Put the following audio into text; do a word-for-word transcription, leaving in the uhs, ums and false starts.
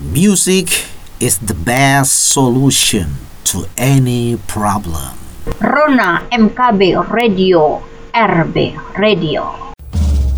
Music is the best solution to any problem. Rona M K B Radio R B Radio.